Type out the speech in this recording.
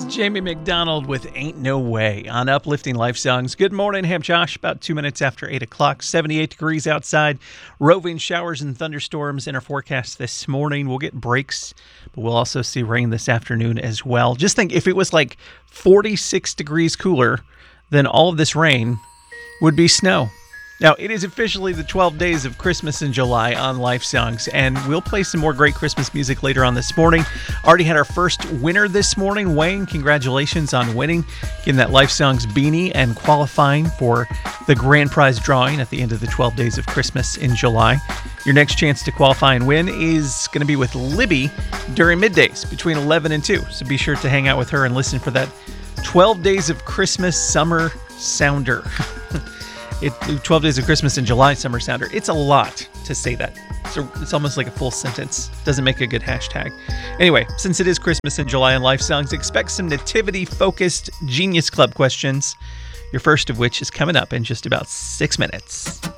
Jamie McDonald with Ain't No Way on Uplifting Life Songs. Good morning, Ham Josh. About 2 minutes after 8 o'clock, 78 degrees outside. Roving showers and thunderstorms in our forecast this morning. We'll get breaks, but we'll also see rain this afternoon as well. Just think, if it was like 46 degrees cooler, then all of this rain would be snow. Now, it is officially the 12 days of Christmas in July on Life Songs, and we'll play some more great Christmas music later on this morning. Already had our first winner this morning. Wayne, congratulations on winning, getting that Life Songs beanie and qualifying for the grand prize drawing at the end of the 12 days of Christmas in July. Your next chance to qualify and win is going to be with Libby during middays between 11 and 2, so be sure to hang out with her and listen for that 12 Days of Christmas Summer Sounder. 12 Days of Christmas in July Summer Sounder. It's a lot to say that. So it's almost like a full sentence. Doesn't make a good hashtag. Anyway, since it is Christmas in July on Life Songs, expect some nativity-focused Genius Club questions. Your first of which is coming up in just about 6 minutes.